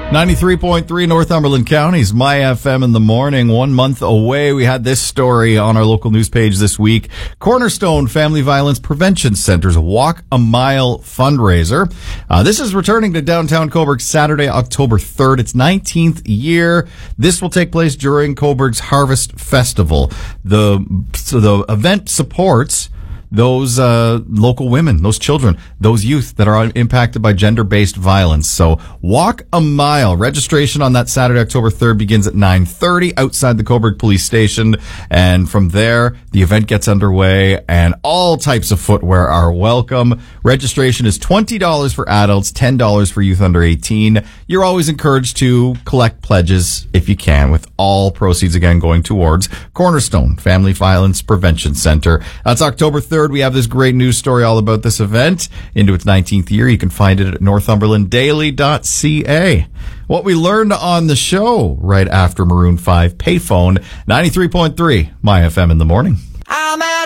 93.3 Northumberland County's My FM in the morning. 1 month away. We had this story on our local news page this week. Cornerstone Family Violence Prevention Center's Walk a Mile fundraiser. This is returning to downtown Cobourg Saturday, October 3rd. It's 19th year. This will take place during Cobourg's Harvest Festival. The event supports those local women, those children, those youth that are impacted by gender-based violence. So walk a mile. Registration on that Saturday, October 3rd begins at 9:30 outside the Cobourg Police Station. And from there, the event gets underway and all types of footwear are welcome. Registration is $20 for adults, $10 for youth under 18. You're always encouraged to collect pledges if you can, with all proceeds again going towards Cornerstone Family Violence Prevention Center. That's October 3rd. We have this great news story all about this event into its 19th year. You can find it at northumberlanddaily.ca. What we learned on the show right after Maroon 5 Payphone, 93.3 My FM in the morning. I'm at